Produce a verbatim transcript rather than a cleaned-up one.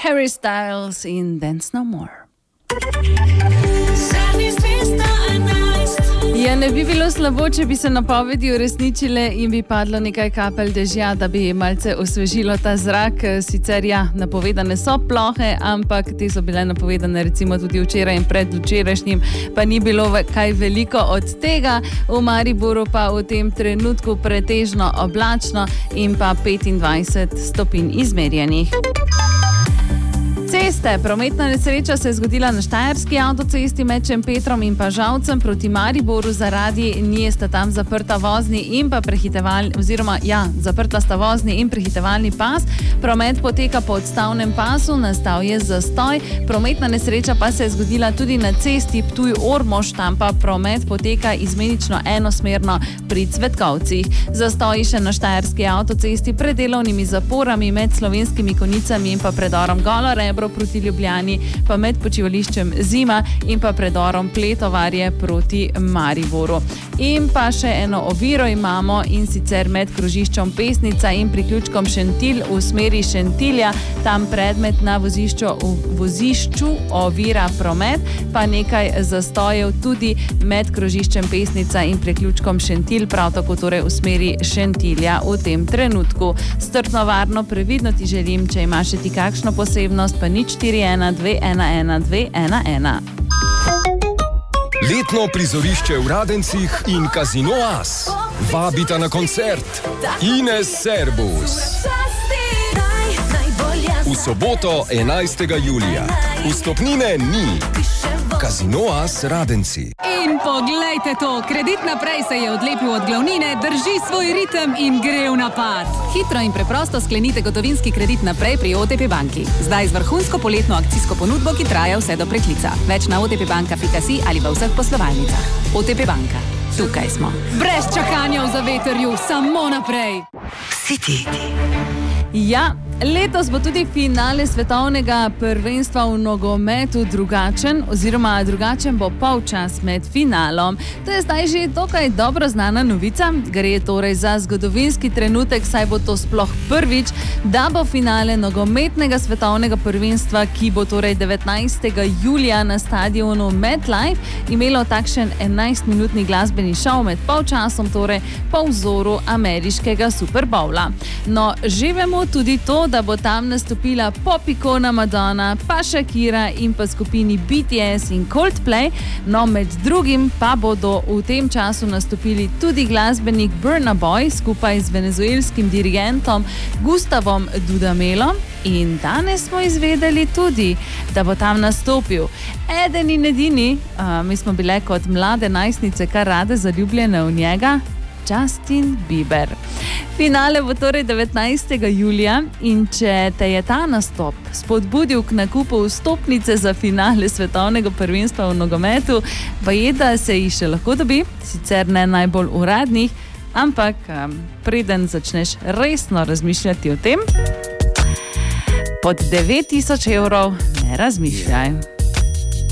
Harry Styles in Dance No More. Ja, ne bi bilo slabo, če bi se napovedi uresničile in bi padlo nekaj kapelj dežja, da bi malce osvežilo ta zrak. Sicer ja, napovedane so plohe, ampak te so bile napovedane recimo tudi včeraj in predvčerajšnjim, pa ni bilo kaj veliko od tega. V Mariboru pa v tem trenutku pretežno oblačno in pa petindvajset stopinj izmerjenih. Ceste. Prometna nesreča se je zgodila na štajerski avtocesti med Šempetrom in pa Žalcem proti Mariboru. Zaradi nje sta tam zaprta vozni in pa prehitevalni, oziroma ja, zaprta sta vozni in prehitevalni pas. Promet poteka po odstavnem pasu, nastal je zastoj. Prometna nesreča pa se je zgodila tudi na cesti Ptuj-Ormož, tam pa promet poteka izmenično enosmerno pri Cvetkovcih. Zastoji še na štajerski avtocesti pred delovnimi zaporami med Slovenskimi Konjicami in pa predorom Golo Rebro proti Ljubljani, pa med počivališčem Zima in pa predorom Pletovarje proti Mariboru. In pa še eno oviro imamo, in sicer med krožiščem Pesnica in priključkom Šentilj v smeri Šentilja. Tam predmet na vozišču, vozišču ovira promet, pa nekaj zastojev tudi med krožiščem Pesnica in priključkom Šentilj, prav tako torej v smeri Šentilja v tem trenutku. Strpno, varno, previdno ti želim, če imaš ti kakšno posebnost, pa nič štiri ena dve ena ena dve ena ena. Letno prizorišče v Radencih in Casino As vabita na koncert Ines Servus. V soboto enajstega julija. Vstopnine ni. Casino As Radenci. In poglejte to, Kredit Naprej se je odlepil od glavnine, drži svoj ritem in gre v napad. Hitro in preprosto sklenite gotovinski kredit naprej pri O T P banki. Zdaj z vrhunsko poletno akcijsko ponudbo, ki traja vse do preklica. Več na otpbanka pika si ali v vseh poslovalnicah. O T P banka. Tukaj smo. Brez čakanja v zavetrju, samo naprej. City. Ja, letos bo tudi finale svetovnega prvenstva v nogometu drugačen, oziroma drugačen bo polčas med finalom. To je zdaj že dokaj dobro znana novica. Gre torej za zgodovinski trenutek, saj bo to sploh prvič, da bo finale nogometnega svetovnega prvenstva, ki bo torej devetnajstega julija na stadionu MetLife, imelo takšen enajstminutni glasbeni šov med polčasom, torej po vzoru ameriškega Super Bowla. No, že vemo tudi to, da bo tam nastopila pop ikona Madonna, pa Shakira in pa skupini B T S in Coldplay. No, med drugim pa bodo v tem času nastopili tudi glasbenik Burna Boy skupaj z venezuelskim dirigentom Gustavom Dudamelom. In danes smo izvedeli tudi, da bo tam nastopil eden in edini, uh, mi smo bile kot mlade najstnice kar rade zaljubljene v njega, Justin Bieber. Finale bo torej devetnajstega julija in če te je ta nastop spodbudil k nakupu vstopnice za finale svetovnega prvenstva v nogometu, pa je, da se jih še lahko dobi, sicer ne najbolj uradnih, ampak um, preden začneš resno razmišljati o tem, pod devet tisoč evrov ne razmišljaj.